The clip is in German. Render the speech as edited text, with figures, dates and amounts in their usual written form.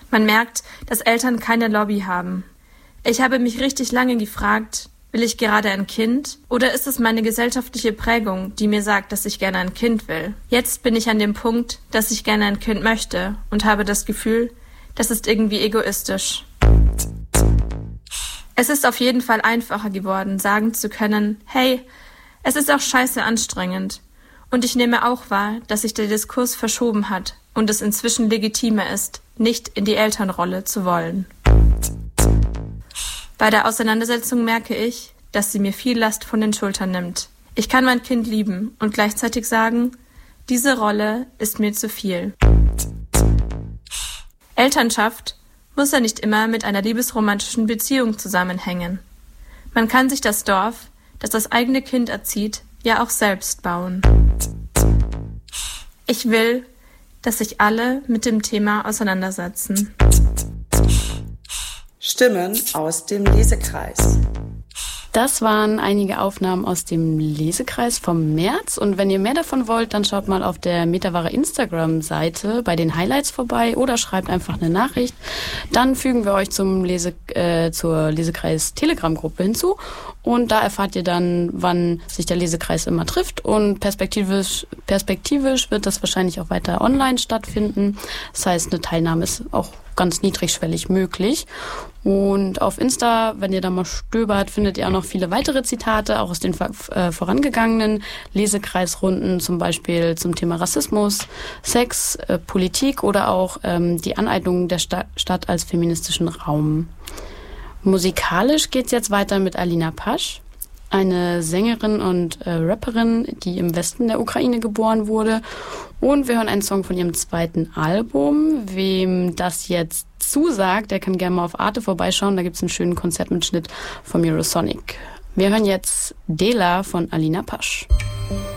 Man merkt, dass Eltern keine Lobby haben. Ich habe mich richtig lange gefragt, will ich gerade ein Kind oder ist es meine gesellschaftliche Prägung, die mir sagt, dass ich gerne ein Kind will? Jetzt bin ich an dem Punkt, dass ich gerne ein Kind möchte und habe das Gefühl, das ist irgendwie egoistisch. Es ist auf jeden Fall einfacher geworden, sagen zu können, hey, es ist auch scheiße anstrengend. Und ich nehme auch wahr, dass sich der Diskurs verschoben hat und es inzwischen legitimer ist, nicht in die Elternrolle zu wollen. Bei der Auseinandersetzung merke ich, dass sie mir viel Last von den Schultern nimmt. Ich kann mein Kind lieben und gleichzeitig sagen, diese Rolle ist mir zu viel. Elternschaft muss ja nicht immer mit einer liebesromantischen Beziehung zusammenhängen. Man kann sich das Dorf, das das eigene Kind erzieht, ja auch selbst bauen. Ich will, dass sich alle mit dem Thema auseinandersetzen. Stimmen aus dem Lesekreis. Das waren einige Aufnahmen aus dem Lesekreis vom März. Und wenn ihr mehr davon wollt, dann schaut mal auf der Metaware Instagram-Seite bei den Highlights vorbei oder schreibt einfach eine Nachricht. Dann fügen wir euch zur Lesekreis-Telegram-Gruppe hinzu. Und da erfahrt ihr dann, wann sich der Lesekreis immer trifft. Und perspektivisch wird das wahrscheinlich auch weiter online stattfinden. Das heißt, eine Teilnahme ist auch ganz niedrigschwellig möglich. Und auf Insta, wenn ihr da mal stöbert, findet ihr auch noch viele weitere Zitate, auch aus den vorangegangenen Lesekreisrunden, zum Beispiel zum Thema Rassismus, Sex, Politik oder auch die Aneignung der Stadt als feministischen Raum. Musikalisch geht's jetzt weiter mit Alina Pasch, eine Sängerin und Rapperin, die im Westen der Ukraine geboren wurde. Und wir hören einen Song von ihrem zweiten Album. Wem das jetzt zusagt, der kann gerne mal auf Arte vorbeischauen. Da gibt's einen schönen Konzertmitschnitt vom Eurosonic. Wir hören jetzt Dela von Alina Pasch.